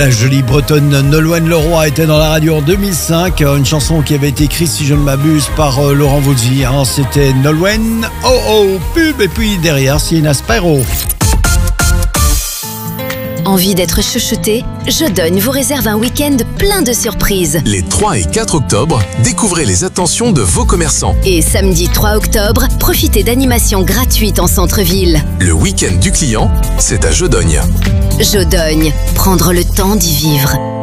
La jolie bretonne Nolwenn Leroy était dans la radio en 2005. Une chanson qui avait été écrite, si je ne m'abuse, par Laurent Voulzy. C'était Nolwenn, oh oh, pub, et puis derrière, c'est une Aspero. Envie d'être chouchouté? Jodogne vous réserve un week-end plein de surprises. Les 3 et 4 octobre, découvrez les attentions de vos commerçants. Et samedi 3 octobre, profitez d'animations gratuites en centre-ville. Le week-end du client, c'est à Jodogne. Jodogne, prendre le temps d'y vivre.